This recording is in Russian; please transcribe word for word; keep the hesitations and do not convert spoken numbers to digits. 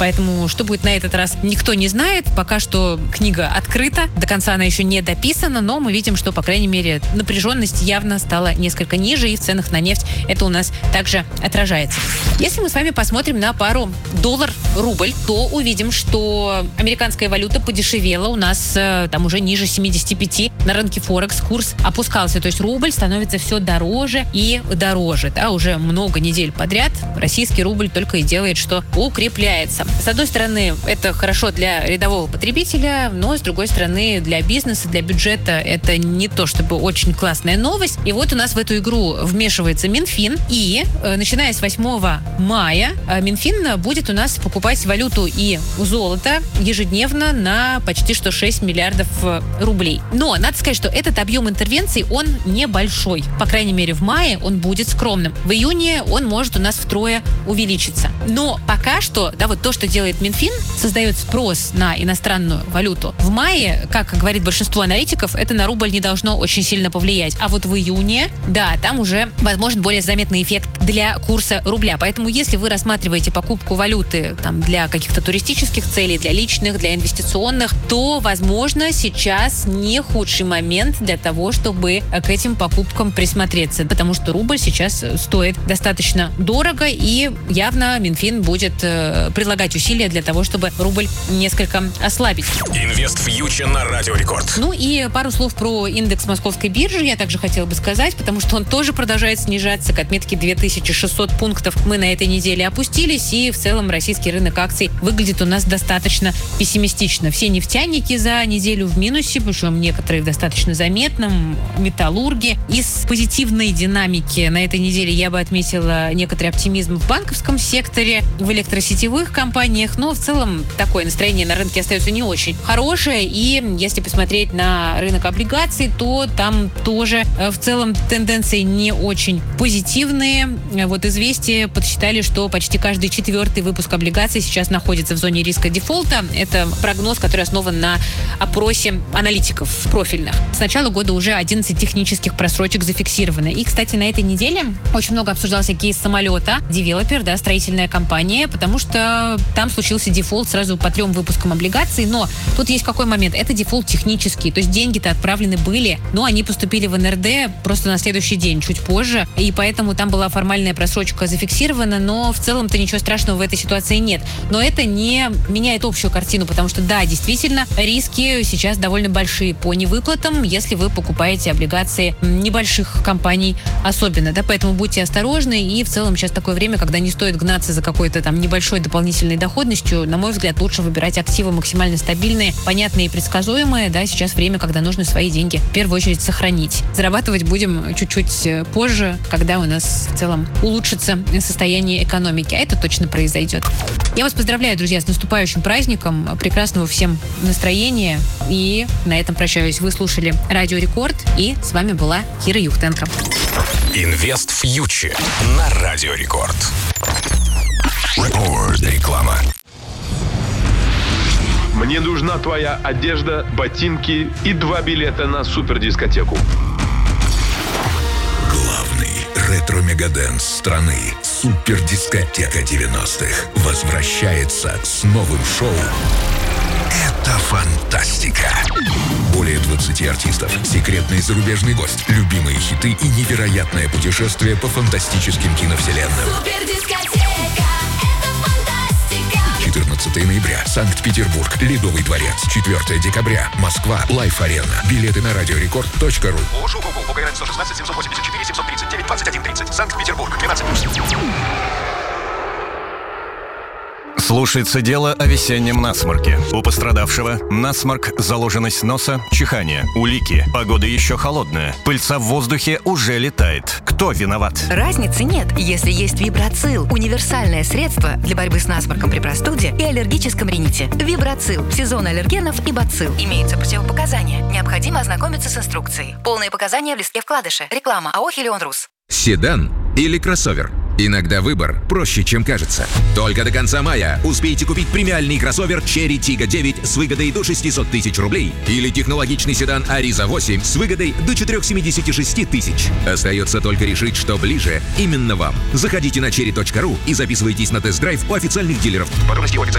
Поэтому что будет на этот раз, никто не знает. Пока что книга открыта. До конца она еще не дописана, но мы видим, что, по крайней мере, напряженность явно стала несколько ниже, и в ценах на нефть это у нас также отражается. Если мы с вами посмотрим на пару доллар-рубль, то увидим, что американская валюта подешевела у нас э, там уже ниже семидесяти пяти. На рынке Форекс курс опускался, то есть рубль становится все дороже и дороже. Да, уже много недель подряд российский рубль только и делает, что укрепляется. С одной стороны, это хорошо для рядового потребителя, но с другой стороны, для бизнеса, для бюджета это не то чтобы очень классная новость. И вот у нас в эту игру вмешивается Минфин, и э, начиная с восьмого мая э, Минфин будет у нас покупать валюту и золото ежедневно на почти что шесть миллиардов рублей. Но надо сказать, что этот объем интервенций, он небольшой. По крайней мере, в мае он будет скромным. В июне он может у нас втрое увеличиться. Но пока что, да, вот то, что делает Минфин, создает спрос на иностранную валюту. В мае, как говорит большинство аналитиков, это на рубль не должно очень сильно повлиять. А вот в июне, да, там уже возможен более заметный эффект для курса рубля. Поэтому, если вы рассматриваете покупку валюты там, для каких-то туристических целей, для личных, для инвестиционных, то, возможно, сейчас не худший момент для того, чтобы к этим покупкам присмотреться. Потому что рубль сейчас стоит достаточно дорого, и явно Минфин будет э, прилагать усилия для того, чтобы рубль несколько ослабить. Инвестфьючер на Радио Рекорд. Ну и пару слов про индекс Московской биржи я также хотела бы сказать, потому что он тоже продолжает снижаться. К отметке две тысячи шестьсот пунктов мы на этой неделе опустились, и в целом российский рынок акций выглядит у нас достаточно пессимистично. Все нефтяники за неделю в минусе, причем некоторые в достаточно заметном, металлурги. Из позитивной динамики на этой неделе я бы отметила некоторый оптимизм в банковском секторе, в электросетевых компаниях, но в целом такое настроение на рынке остается не очень хорошее, и если посмотреть на рынок облигаций, то там тоже в целом тенденции не очень позитивные. Вот «Известия» подсчитали, что почти каждый четвертый выпуск облигаций сейчас находится в зоне риска дефолта. Это прогноз, который основан на опросе аналитиков профильных. С начала года уже одиннадцать технических просрочек зафиксировано. И, кстати, на этой неделе очень много обсуждался кейс самолета, девелопер, да, строительная компания, потому что там случился дефолт сразу по трем выпускам облигаций. Но тут есть какой момент? Это дефолт технический, то есть деньги-то отправлены были, но они поступили в эн эр дэ просто на следующий день, чуть позже, и поэтому там была формальная просрочка зафиксирована, но в целом-то ничего страшного в этой ситуации нет. Но это не меняет общую картину, потому что, да, действительно, риски сейчас довольно большие по невыплатам, если вы покупаете облигации небольших компаний особенно, да, поэтому будьте осторожны, и в целом сейчас такое время, когда не стоит гнаться за какой-то там небольшой дополнительной доходностью. На мой взгляд, лучше выбирать активы максимально стабильные, понятные и предсказуемые, да, сейчас время, когда нужно свои деньги в первую очередь сохранить. Зарабатывать будем чуть-чуть позже, когда у нас в целом улучшится состояние экономики, а это точно произойдет. Я вас поздравляю, друзья, с наступающим праздником, прекрасного всем настроения, и на этом прощаюсь. Вы слушали Радио Рекорд, и с вами была Кира Юхтенко. Инвестфьючер на Радио Рекорд. Рекорд. Реклама. Мне нужна твоя одежда, ботинки и два билета на супердискотеку. Главный ретро-мегадэнс страны «Супердискотека девяностых» возвращается с новым шоу. Это фантастика. Более двадцати артистов, секретный зарубежный гость, любимые хиты и невероятное путешествие по фантастическим киновселенным. Супердискотека, это фантастика. четырнадцатого ноября. Санкт-Петербург. Ледовый дворец. четвёртого декабря. Москва. Лайф-арена. Билеты на радиорекорд точка ру. Ошу Google. ОГРН сто шестнадцать семьсот восемьдесят четыре семьсот тридцать девять двадцать один тридцать. Санкт-Петербург. двенадцать плюс. Слушается дело о весеннем насморке. У пострадавшего насморк, заложенность носа, чихание, улики. Погода еще холодная. Пыльца в воздухе уже летает. Кто виноват? Разницы нет, если есть Вибрацил. Универсальное средство для борьбы с насморком при простуде и аллергическом рините. Вибрацил. Сезон аллергенов и бацилл. Имеются противопоказания. Необходимо ознакомиться с инструкцией. Полные показания в листке вкладыша. Реклама АО «Хелион Рус». Седан или кроссовер? Иногда выбор проще, чем кажется. Только до конца мая успейте купить премиальный кроссовер Cherry Tiggo девять с выгодой до шестьсот тысяч рублей или технологичный седан Ariza восемь с выгодой до четыреста семьдесят шесть тысяч. Остается только решить, что ближе именно вам. Заходите на черри точка ру и записывайтесь на тест-драйв у официальных дилеров. Подробности у официальных